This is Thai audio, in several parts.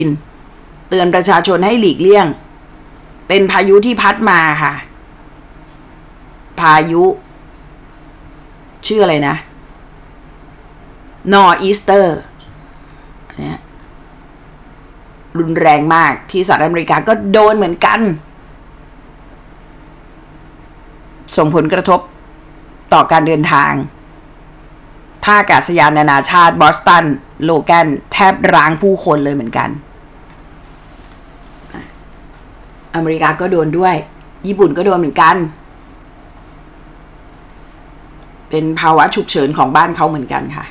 เตือนประชาชนให้หลีกเลี่ยงเป็นพายุที่พัดมาค่ะพายุชื่ออะไรนะนอร์อีสเตอร์เนี่ยรุนแรงมากที่สหรัฐอเมริกาก็โดนเหมือนกันส่งผลกระทบต่อการเดินทางท่าอากาศยานนานาชาติบอสตันโลแกนแทบร้างผู้คนเลยเหมือนกันอเมริกาก็โดนด้วยญี่ปุ่นก็โดนเหมือนกันเป็นภาวะฉุกเฉินของบ้านเขาเหมือนกันค่ะ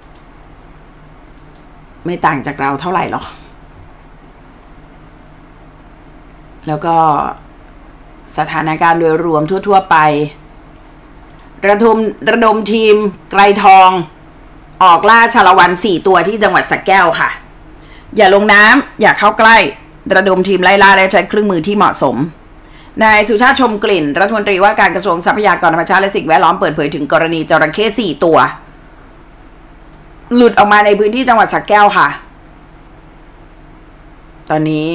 ไม่ต่างจากเราเท่าไหร่หรอกแล้วก็สถานการณ์โดยรวมทั่วๆไประดมทีมไกรทองออกล่าชาละวัน4ตัวที่จังหวัดสระแก้วค่ะอย่าลงน้ำอย่าเข้าใกล้ระดมทีมไล่ล่าและใช้เครื่องมือที่เหมาะสมนายสุชาติชมกลิ่นรัฐมนตรีว่าการกระทรวงทรัพยากรธรรมชาติและสิ่งแวดล้อมเปิดเผยถึงกรณีจระเข้4ตัวหลุดออกมาในพื้นที่จังหวัดสระแก้วค่ะตอนนี้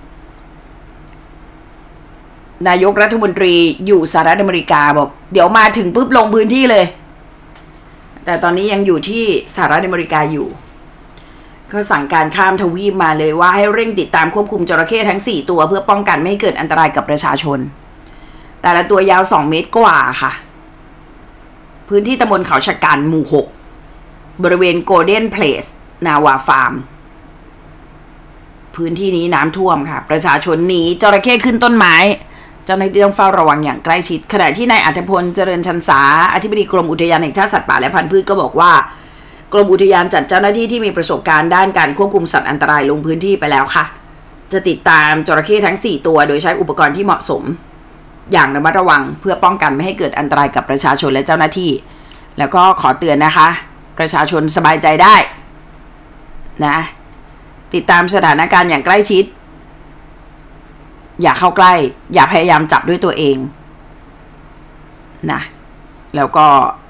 นายกรัฐมนตรีอยู่สหรัฐอเมริกาบอกเดี๋ยวมาถึงปุ๊บลงพื้นที่เลยแต่ตอนนี้ยังอยู่ที่สหรัฐอเมริกาอยู่เขาสั่งการข้ามทวีปมาเลยว่าให้เร่งติดตามควบคุมจระเข้ทั้ง4ตัวเพื่อป้องกันไม่ให้เกิดอันตรายกับประชาชนแต่ละตัวยาว2 เมตรกว่าค่ะพื้นที่ตำบลเขาชะกันหมู่6บริเวณโกลเด้นเพลสนาวาฟาร์มพื้นที่นี้น้ำท่วมค่ะประชาชนหนีจระเข้ขึ้นต้นไม้เจ้าหน้าที่ต้องเฝ้าระวังอย่างใกล้ชิดขณะที่นายอัธพลเจริญชันษาอธิบดีกรมอุทยานแห่งชาติสัตว์ป่าและพันธุ์พืชก็บอกว่ากรมอุทยานจัดเจ้าหน้าที่ที่มีประสบการณ์ด้านการควบคุมสัตว์อันตรายลงพื้นที่ไปแล้วค่ะจะติดตามจระเข้ทั้ง4ตัวโดยใช้อุปกรณ์ที่เหมาะสมอย่างระมัดระวังเพื่อป้องกันไม่ให้เกิดอันตรายกับประชาชนและเจ้าหน้าที่แล้วก็ขอเตือนนะคะประชาชนสบายใจได้นะติดตามสถานการณ์อย่างใกล้ชิดอย่าเข้าใกล้อย่าพยายามจับด้วยตัวเองนะแล้วก็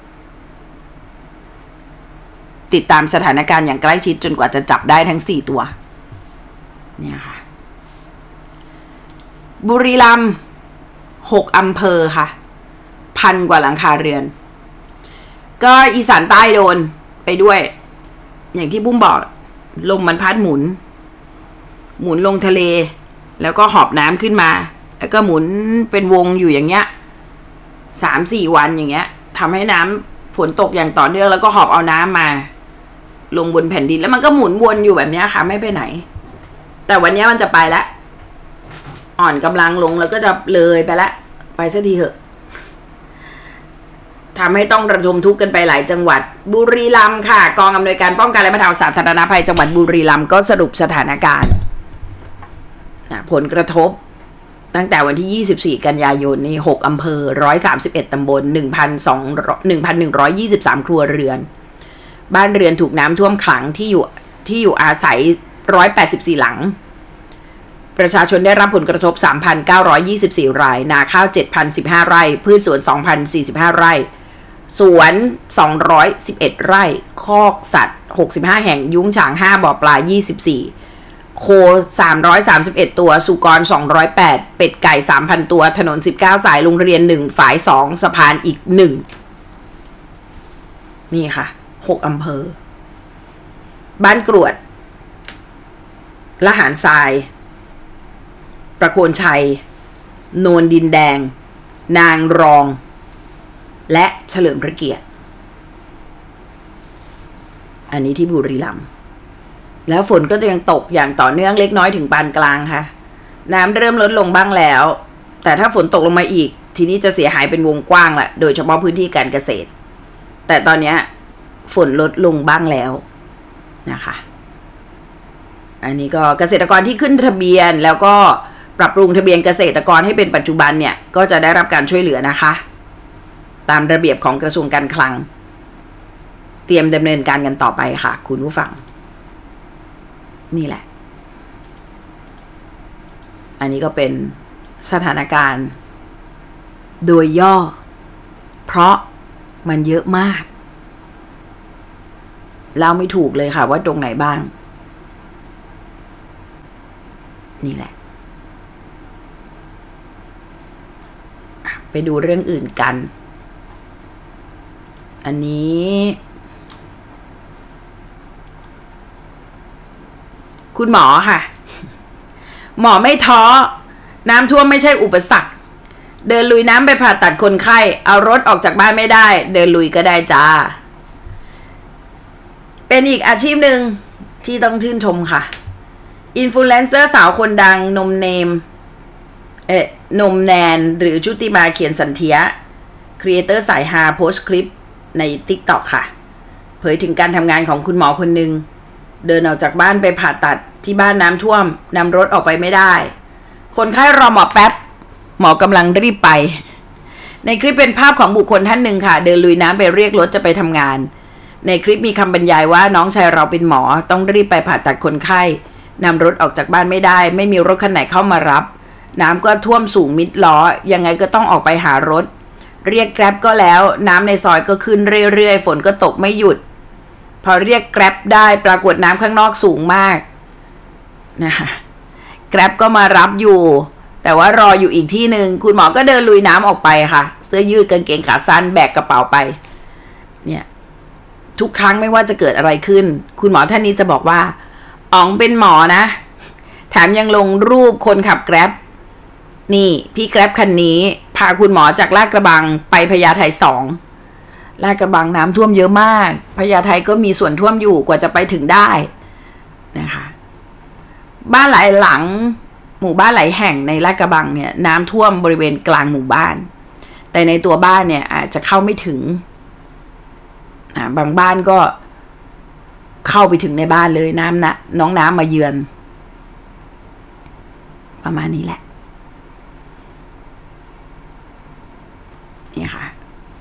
ติดตามสถานการณ์อย่างใกล้ชิดจนกว่าจะจับได้ทั้ง4ตัวเนี่ยค่ะบุรีรัมย์6 อำเภอค่ะ1,000 กว่าหลังคาเรือนก็อีสานใต้โดนไปด้วยอย่างที่บุ้มบอกลมมันพัดหมุนลงทะเลแล้วก็หอบน้ำขึ้นมาแล้วก็หมุนเป็นวงอยู่อย่างเงี้ย3-4 วันอย่างเงี้ยทำให้น้ำฝนตกอย่างต่อเนื่องแล้วก็หอบเอาน้ำมาลงบนแผ่นดินแล้วมันก็หมุนวนอยู่แบบนี้ค่ะไม่ไปไหนแต่วันนี้มันจะไปแล้วอ่อนกำลังลงแล้วก็จะเลยไปแล้วไปสักทีเถอะทำให้ต้องระดมทุกข์กันไปหลายจังหวัดบุรีรัมย์ค่ะกองอำนวยการป้องกันและบรรเทาสาธารณภัยจังหวัดบุรีรัมย์ก็สรุปสถานการณ์ผลกระทบตั้งแต่วันที่24 กันยายนนี้6 อำเภอ131 ตำบล 1,123 ครัวเรือนบ้านเรือนถูกน้ำท่วมขังที่อยู่อาศัย184 หลังประชาชนได้รับผลกระทบ 3,924 รายนาข้าว7,015 ไร่พืชสวน 2,045 ไร่สวน211 ไร่คอกสัตว์65 แห่งยุ้งฉาง5บ่อปลา24โค331 ตัวสุกร208เป็ดไก่ 3,000 ตัวถนน19 สายโรงเรียน1ฝาย2สะพานอีก1นี่ค่ะ6 อำเภอบ้านกรวดละหารทรายประโคนชัยโนนดินแดงนางรองและเฉลิมพระเกียรติอันนี้ที่บุรีรัมย์แล้วฝนก็ยังตกอย่างต่อเนื่องเล็กน้อยถึงปานกลางค่ะน้ำเริ่มลดลงบ้างแล้วแต่ถ้าฝนตกลงมาอีกทีนี้จะเสียหายเป็นวงกว้างแหละโดยเฉพาะพื้นที่การเกษตรแต่ตอนนี้ฝนลดลงบ้างแล้วนะคะอันนี้ก็เกษตรกรที่ขึ้นทะเบียนแล้วก็ปรับปรุงทะเบียนเกษตรกรให้เป็นปัจจุบันเนี่ยก็จะได้รับการช่วยเหลือนะคะตามระเบียบของกระทรวงการคลังเตรียมดำเนินการกันต่อไปค่ะคุณผู้ฟังนี่แหละอันนี้ก็เป็นสถานการณ์โดยย่อเพราะมันเยอะมากเล่าไม่ถูกเลยค่ะว่าตรงไหนบ้างนี่แหละไปดูเรื่องอื่นกันอันนี้คุณหมอค่ะหมอไม่ท้อน้ำท่วมไม่ใช่อุปสรรคเดินลุยน้ำไปผ่าตัดคนไข้เอารถออกจากบ้านไม่ได้เดินลุยก็ได้จ้าเป็นอีกอาชีพหนึ่งที่ต้องชื่นชมค่ะอินฟลูเอนเซอร์สาวคนดังนมแนนหรือชุติมาเขียนสันเทียครีเอเตอร์สายฮาโพสต์คลิปใน TikTok ค่ะเผยถึงการทำงานของคุณหมอคนหนึ่งเดินออกจากบ้านไปผ่าตัดที่บ้านน้ำท่วมนำรถออกไปไม่ได้คนไข้รอหมอแป๊บหมอกำลังรีบไปในคลิปเป็นภาพของบุคคลท่านหนึ่งค่ะเดินลุยน้ำไปเรียกรถจะไปทำงานในคลิปมีคำบรรยายว่าน้องชายเราเป็นหมอต้องรีบไปผ่าตัดคนไข้นำรถออกจากบ้านไม่ได้ไม่มีรถคันไหนเข้ามารับน้ำก็ท่วมสูงมิดล้อยังไงก็ต้องออกไปหารถเรียกแกร็บก็แล้วน้ำในซอยก็ขึ้นเรื่อยๆฝนก็ตกไม่หยุดพอเรียกแกร็บได้ปรากฏน้ำข้างนอกสูงมากนะคะแกร็บก็มารับอยู่แต่ว่ารออยู่อีกที่หนึ่งคุณหมอก็เดินลุยน้ำออกไปค่ะเสื้อยืดกางเกงขาสั้นแบกกระเป๋าไปเนี่ยทุกครั้งไม่ว่าจะเกิดอะไรขึ้นคุณหมอท่านนี้จะบอกว่าอ๋องเป็นหมอนะแถมยังลงรูปคนขับแกร็บนี่พี่แกร็บคันนี้พาคุณหมอจากลาดกระบังไปพญาไท2ลาดกระบังน้ำท่วมเยอะมากพญาไทก็มีส่วนท่วมอยู่กว่าจะไปถึงได้นะคะบ้านหลายหลังหมู่บ้านหลายแห่งในลาดกระบังเนี่ยน้ำท่วมบริเวณกลางหมู่บ้านแต่ในตัวบ้านเนี่ยอาจจะเข้าไม่ถึงบางบ้านก็เข้าไปถึงในบ้านเลยน้ำนะน้องน้ำมาเยือนประมาณนี้แหละนี่ค่ะ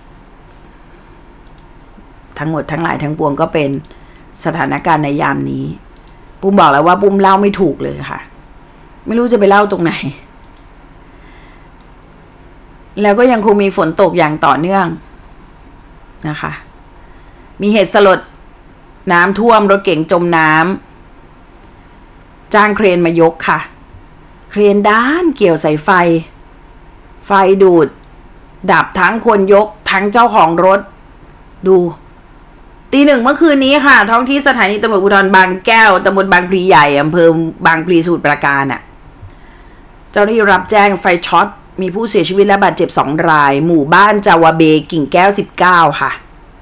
ทั้งหมดทั้งหลายทั้งปวงก็เป็นสถานการณ์ในยามนี้ปุ้มบอกแล้วว่าปุ้มเล่าไม่ถูกเลยค่ะไม่รู้จะไปเล่าตรงไหนแล้วก็ยังคงมีฝนตกอย่างต่อเนื่องนะคะมีเหตุสลดน้ำท่วมรถเก๋งจมน้ำจ้างเครนมายกค่ะเครนด้านเกี่ยวสายไฟดูดดับทั้งคนยกทั้งเจ้าของรถดูตี 1เมื่อคืนนี้ค่ะท้องที่สถานีตำรวจภูธรบางแก้วตำบลบางพลีใหญ่อำเภอบางพลีสมุทรปราการอ่ะเจ้าหน้าที่รับแจ้งไฟช็อตมีผู้เสียชีวิตและบาดเจ็บ2 รายหมู่บ้านจาวาเบกิ่งแก้ว19ค่ะ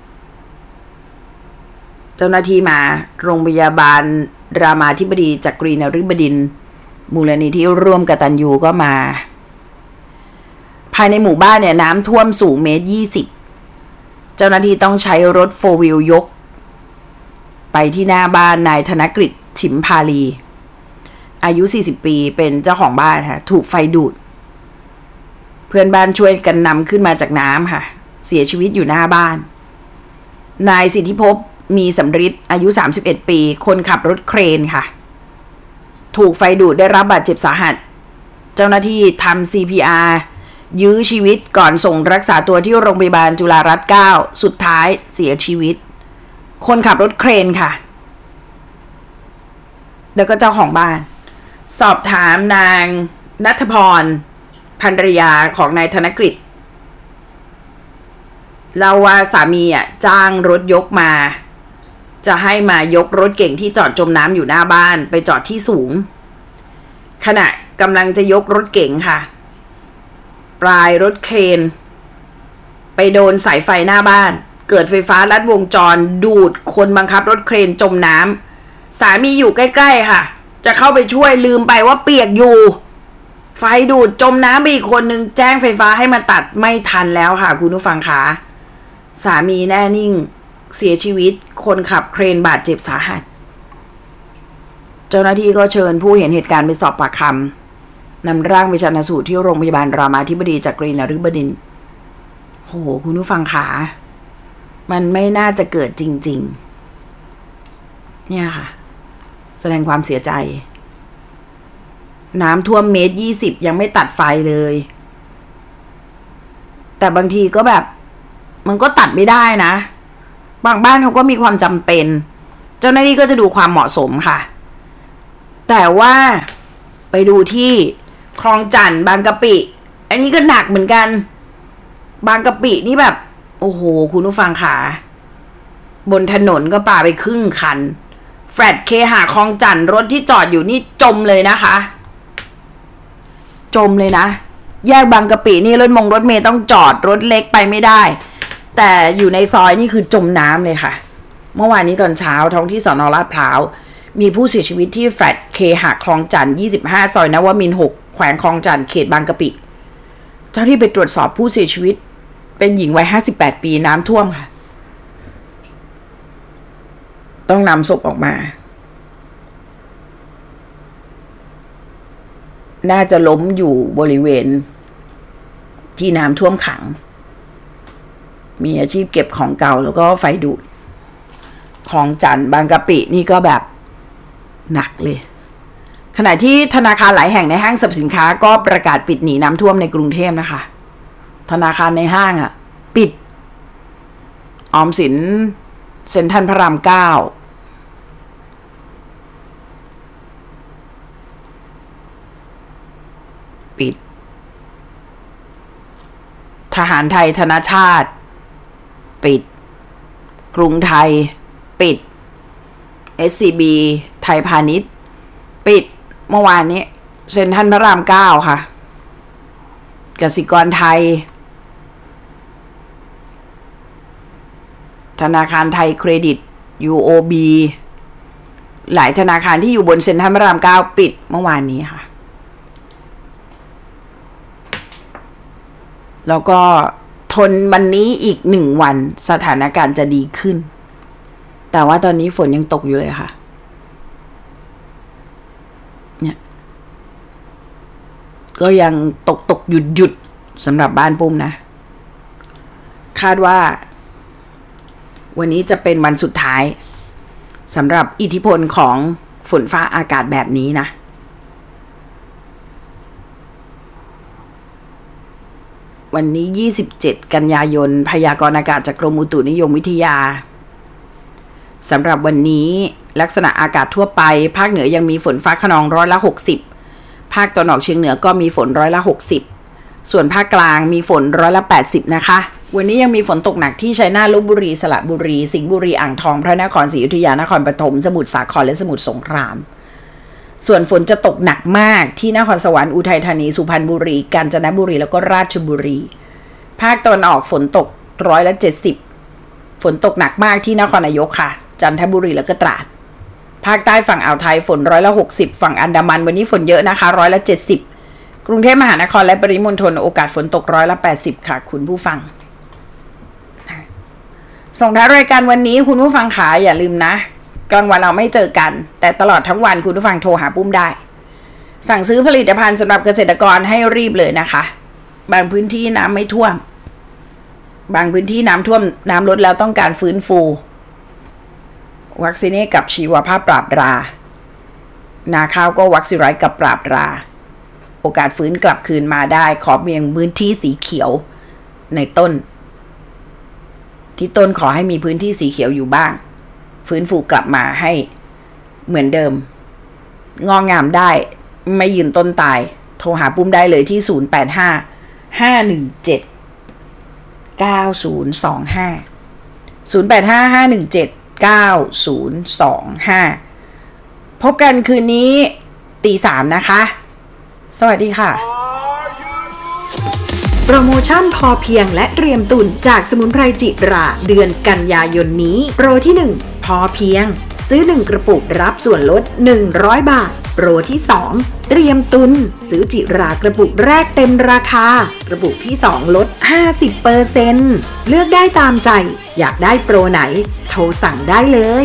เจ้าหน้าที่มาโรงพยาบาลรามาธิบดีจักรีนฤบดินทร์มูลนิธิร่วมกตัญญูก็มาภายในหมู่บ้านเนี่ยน้ำท่วมสูง1.20 เมตรเจ้าหน้าที่ต้องใช้รถ4 wheelยกไปที่หน้าบ้านนายธนกฤษฉิมพาลีอายุ40 ปีเป็นเจ้าของบ้านค่ะถูกไฟดูดเพื่อนบ้านช่วยกันนำขึ้นมาจากน้ำค่ะเสียชีวิตอยู่หน้าบ้านนายสิทธิภพมีสำริดอายุ31 ปีคนขับรถเครนค่ะถูกไฟดูดได้รับบาดเจ็บสาหัสเจ้าหน้าที่ทำ CPR ยื้อชีวิตก่อนส่งรักษาตัวที่โรงพยาบาลจุฬารัตน์9สุดท้ายเสียชีวิตคนขับรถเครนค่ะแล้วก็เจ้าของบ้านสอบถามนางณัฐพรภรรยาของนายธนกฤษเล่าว่าสามีจ้างรถยกมาจะให้มายกรถเก่งที่จอดจมน้ำอยู่หน้าบ้านไปจอดที่สูงขณะกำลังจะยกรถเก่งค่ะปลายรถเครนไปโดนสายไฟหน้าบ้านเกิดไฟฟ้าลัดวงจรดูดคนบังคับรถเครนจมน้ำสามีอยู่ใกล้ๆค่ะจะเข้าไปช่วยลืมไปว่าเปียกอยู่ไฟดูดจมน้ำไปอีกคนนึงแจ้งไฟฟ้าให้มาตัดไม่ทันแล้วค่ะคุณผู้ฟังคะสามีแน่นิ่งเสียชีวิตคนขับเครนบาดเจ็บสาหัสเจ้าหน้าที่ก็เชิญผู้เห็นเหตุการณ์ไปสอบปากคำนำร่างไปชันสูตรที่โรงพยาบาลรามาธิบดีจักรีนฤบดินทร์โหคุณผู้ฟังขามันไม่น่าจะเกิดจริงๆเนี่ยค่ะแสดงความเสียใจน้ำท่วม1.20 เมตรยังไม่ตัดไฟเลยแต่บางทีก็แบบมันก็ตัดไม่ได้นะบางบ้านเขาก็มีความจำเป็นเจ้าหน้าที่ก็จะดูความเหมาะสมค่ะแต่ว่าไปดูที่คลองจันทน์บางกะปิอันนี้ก็หนักเหมือนกันบางกะปินี่แบบโอ้โหคุณผู้ฟังขาบนถนนก็ป่าไปครึ่งคันแฟลตเคหะคลองจันทน์รถที่จอดอยู่นี่จมเลยนะคะจมเลยนะแยกบางกะปินี่รถเมล์ต้องจอดรถเล็กไปไม่ได้แต่อยู่ในซอยนี่คือจมน้ำเลยค่ะเมื่อวานนี้ตอนเช้าท้องที่สน.ลาดพร้าวมีผู้เสียชีวิตที่แฟลตเคหะคลองจันทน์25ซอยนวมินทร์6แขวงคลองจันทน์เขตบางกะปิเจ้าที่ไปตรวจสอบผู้เสียชีวิตเป็นหญิงวัย58ปีน้ำท่วมค่ะต้องนำศพออกมาน่าจะล้มอยู่บริเวณที่น้ำท่วมขังมีอาชีพเก็บของเก่าแล้วก็ไฟดูดคลองจันทน์บางกะปินี่ก็แบบหนักเลยขณะที่ธนาคารหลายแห่งในห้างสรรพสินค้าก็ประกาศปิดหนีน้ำท่วมในกรุงเทพนะคะธนาคารในห้างปิดออมสินเซ็นทรัลพระราม9ปิดทหารไทยธนชาติปิดกรุงไทยปิด SCB ไทยพาณิชย์ปิดเมื่อวานนี้เซ็นทรัลพระราม9ค่ะกสิกรไทยธนาคารไทยเครดิต UOB หลายธนาคารที่อยู่บนเซ็นทรัลพระราม9ปิดเมื่อวานนี้ค่ะแล้วก็ทนวันนี้อีก1วันสถานการณ์จะดีขึ้นแต่ว่าตอนนี้ฝนยังตกอยู่เลยค่ะเนี่ยก็ยังตกหยุดสำหรับบ้านปุ้มนะคาดว่าวันนี้จะเป็นวันสุดท้ายสำหรับอิทธิพลของฝนฟ้าอากาศแบบนี้นะวันนี้27กันยายนพยากรณ์อากาศจากกรมอุตุนิยมวิทยาสำหรับวันนี้ลักษณะอากาศทั่วไปภาคเหนือยังมีฝนฟ้าคะนอง60%ภาคตะวันออกเฉียงเหนือก็มีฝน60%ส่วนภาคกลางมีฝน80%นะคะวันนี้ยังมีฝนตกหนักที่ชัยนาทลพบุรีสระบุรีสิงห์บุรีอ่างทองพระนครศรีอยุธยานครปฐมสมุทรสาครและสมุทรสงครามส่วนฝนจะตกหนักมากที่นครสวรรค์อุทัยธานีสุพรรณบุรีกาญจนบุรีแล้วก็ราชบุรีภาคตะวันออกฝนตก70%ฝนตกหนักมากที่นครนายกค่ะจันทบุรีแล้วก็ตราดภาคใต้ฝั่งอ่าวไทยฝน60%ฝั่งอันดามันวันนี้ฝนเยอะนะคะ70%กรุงเทพมหานครและปริมณฑลโอกาสฝนตก80%ค่ะคุณผู้ฟังส่งท้ายรายการวันนี้คุณผู้ฟังขาอย่าลืมนะกลางวันเราไม่เจอกันแต่ตลอดทั้งวันคุณผู้ฟังโทรหาปุ้มได้สั่งซื้อผลิตภัณฑ์สำหรับเกษตรกรให้รีบเลยนะคะบางพื้นที่น้ำไม่ท่วมบางพื้นที่น้ำท่วมน้ำลดแล้วต้องการฟื้นฟูวัคซีนกับชีวภาพปราบรานาข้าวก็วัคซีนไรกับปราบราโอกาสฟื้นกลับคืนมาได้ขอเพียงพื้นที่สีเขียวในต้นที่ต้นขอให้มีพื้นที่สีเขียวอยู่บ้างฟื้นฟูกลับมาให้เหมือนเดิมงอกงามได้ไม่ยืนต้นตายโทรหาปุ้มได้เลยที่0855179025 พบกันคืนนี้ตี 3นะคะสวัสดีค่ะโปรโมชั่นพอเพียงและเตรียมตุนจากสมุนไพรจิราเดือนกันยายนนี้โปรที่1พอเพียงซื้อ1กระปุกรับส่วนลด100 บาทโปรที่2เตรียมตุนซื้อจิรากระปุกแรกเต็มราคากระปุกที่2ลด 50% เลือกได้ตามใจอยากได้โปรไหนโทรสั่งได้เลย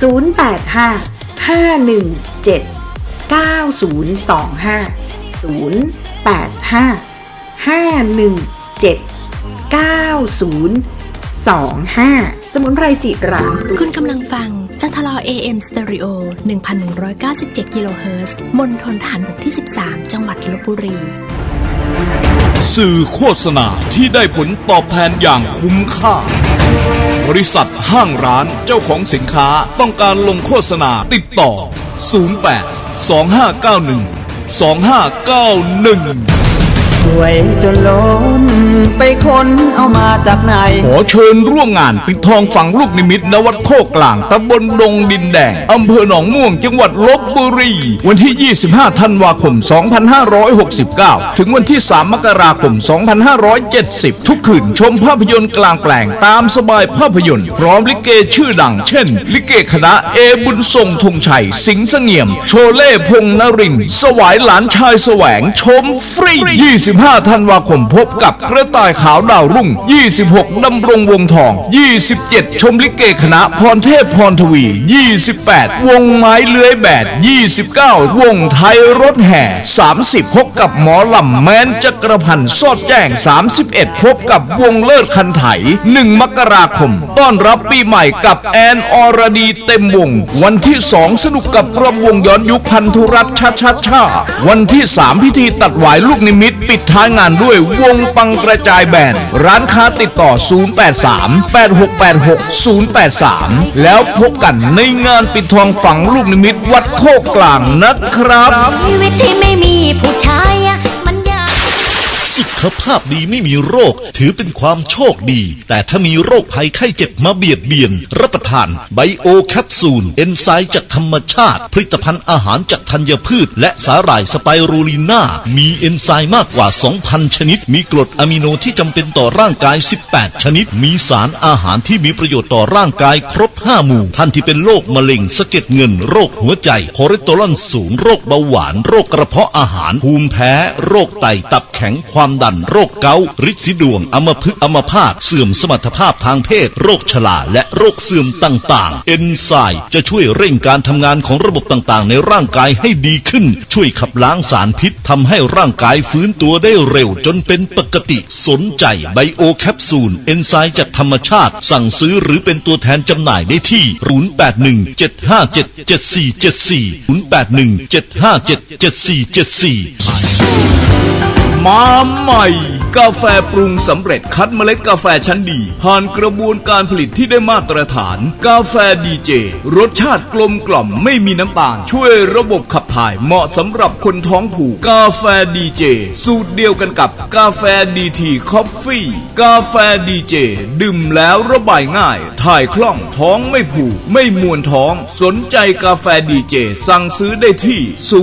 0851751025 สมุนไพรจิราคุณกำลังฟังจันทลอ AM Stereo 1197 กิโลเฮิรตซ์มณฑลทหารบกที่13จังหวัดลพบุรีสื่อโฆษณาที่ได้ผลตอบแทนอย่างคุ้มค่าบริษัทห้างร้านเจ้าของสินค้าต้องการลงโฆษณาติดต่อ08 2591 ช่วยจนล้นไปค้นเอามาจากไหนขอเชิญร่วมงานปิดทองฝังลูกนิมิตณวัดโคกลางตำบลดงดินแดงอำเภอหนองม่วงจังหวัดลพบุรีวันที่25ธันวาคม2569ถึงวันที่3มกราคม2570ทุกคืนชมภาพยนตร์กลางแปลงตามสบายภาพยนตร์พร้อมลิเกชื่อดังเช่นลิเกคณะเอบุญทรงธงชัยสิงห์เสงี่ยมโชเล่พงษ์นรินทร์สวายหลานชายแสวงชมฟรี25ธันวาคมพบกับกระต่ายขาวดาวรุ่ง26ดำรงวงทอง27ชมลิเกคณะพรเทพพรทวี28วงไม้เลื้อยแบด29วงไทยรถแห่30พบกับหมอลำแม้นจักรพันธ์สอดแจ้ง31พบกับวงเลิศคันไถ1มกราคมต้อนรับปีใหม่กับแอนอรดีเต็มวงวันที่2สนุกกับรำวงย้อนยุคพันธุรัตน์ชาวันที่3พิธีตัดหวายลูกนิมิตปิดท้ายงานด้วยวงปังกระจายแบนด์ร้านค้าติดต่อ083-8686-083แล้วพบกันในงานปิดทองฝังลูกนิมิตวัดโคกกลางนะครับชีวิตที่ไม่มีผู้ชายมันยากสุขภาพดีไม่มีโรคถือเป็นความโชคดีแต่ถ้ามีโรคภัยไข้เจ็บมาเบียดเบียนรับประทานไบโอแคปซูลเอนไซม์จากธรรมชาติผลิตภัณฑ์อาหารจากธัญพืชและสาหร่ายสไปรูลิน่ามีเอนไซม์มากกว่า 2,000 ชนิดมีกรดอะมิโนที่จำเป็นต่อร่างกาย18ชนิดมีสารอาหารที่มีประโยชน์ต่อร่างกายครบ5หมู่ท่านที่เป็นโรคมะเร็งสะเก็ดเงินโรคหัวใจคอเลสเตอรอลสูงโรคเบาหวานโรคกระเพาะอาหารภูมิแพ้โรคไตตับแข็งความดันโรคเกาต์ฤทธิ์สีดวงอัมพฤกษ์อัมพาตเสื่อมสมรรถภาพทางเพศโรคชราและโรคเสื่อมต่างๆเอนไซม์จะช่วยเร่งการทำงานของระบบต่างๆในร่างกายให้ดีขึ้นช่วยขับล้างสารพิษทำให้ร่างกายฟื้นตัวได้เร็วจนเป็นปกติสนใจไบโอแคปซูลเอนไซม์จากธรรมชาติสั่งซื้อหรือเป็นตัวแทนจำหน่ายได้ที่0817577474 มาใหม่กาแฟปรุงสำเร็จคัดเมล็ดกาแฟชั้นดีผ่านกระบวนการผลิตที่ได้มาตรฐานกาแฟดีเจรสชาติกลมกล่อมไม่มีน้ำตาลช่วยระบบขับถ่ายเหมาะสำหรับคนท้องผูกกาแฟดีเจสูตรเดียวกันกับกาแฟดีทีคอฟฟี่กาแฟดีเจดื่มแล้วระบายง่ายถ่ายคล่องท้องไม่ผูกไม่มวนท้องสนใจกาแฟดีเจสั่งซื้อได้ที่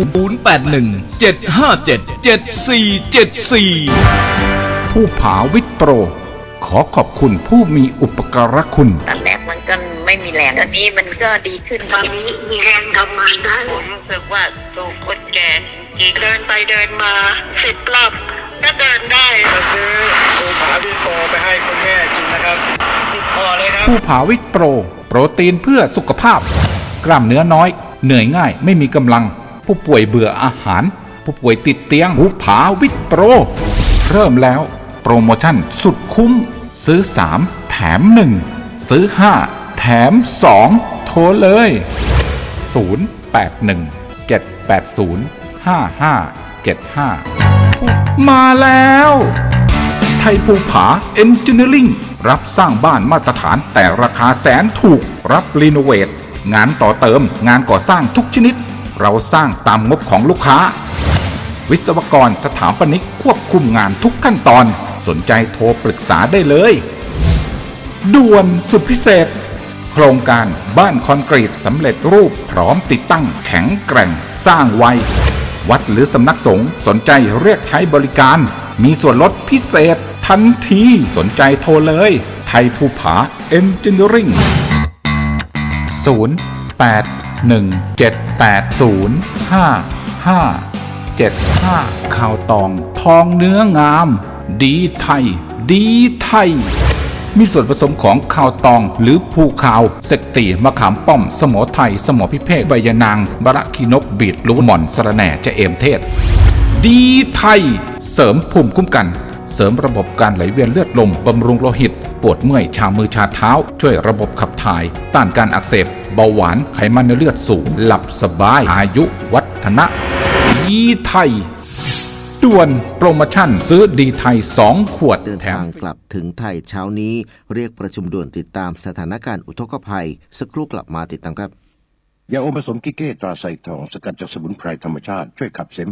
0817577474 ผู้ผาวิทย์โปรขอขอบคุณผู้มีอุปการะคุณตอนแรกมันก็ไม่มีแรงตอนนี้มันก็ดีขึ้นตอนนี้มีแรงทำงานได้ผมรู้สึกว่าสู้คนแก่จริงเดินไปเดินมา10 รอบก็เดินได้มาซื้อผู้ผาวิทย์โปรไปให้คุณแม่กินนะครับ10 ห่อเลยครับผู้ผาวิทย์โปรโปรตีนเพื่อสุขภาพกล้ามเนื้อน้อยเหนื่อยง่ายไม่มีกำลังผู้ป่วยเบื่ออาหารผู้ป่วยติดเตียงผู้ผาวิทย์โปรเริ่มแล้วโปรโมชั่นสุดคุ้มซื้อ3แถม1ซื้อ5แถม2โทรเลย0817805575มาแล้วไทยภูผาเอนจิเนียริ่งรับสร้างบ้านมาตรฐานแต่ราคาแสนถูกรับรีโนเวทงานต่อเติมงานก่อสร้างทุกชนิดเราสร้างตามงบของลูกค้าวิศวกรสถาปนิกควบคุมงานทุกขั้นตอนสนใจโทรปรึกษาได้เลยด่วนสุดพิเศษโครงการบ้านคอนกรีตสำเร็จรูปพร้อมติดตั้งแข็งแกร่งสร้างไววัดหรือสำนักสงฆ์สนใจเรียกใช้บริการมีส่วนลดพิเศษทันทีสนใจโทรเลยไทยภูผาเอนจิเนียริ่ง0817805575ข่าวตองทองเนื้องามดีไทยดีไทยมีส่วนผสมของข้าวตองหรือภูขาวเสกตีมะขามป้อมสมอไทยสมอพิเภกใบยะนางบะระขีนกบีดลูกหม่อนสะระแหน่จะเอมเทศดีไทยเสริมภูมิคุ้มกันเสริมระบบการไหลเวียนเลือดลมบำรุงโลหิตปวดเมื่อยชามือชาเท้าช่วยระบบขับถ่ายต้านการอักเสบเบาหวานไขมันในเลือดสูงหลับสบายอายุวัฒนะดีไทยด่วนโปรโมชั่นซื้อดีไทย2 ขวดเดินทางกลับถึงไทยเช้านี้เรียกประชุมด่วนติดตามสถานการณ์อุทกภัยสักครู่กลับมาติดตามครับยาอมผสมกิเก้ตราไซทองสกัดจากสมุนไพรธรรมชาติช่วยขับเสม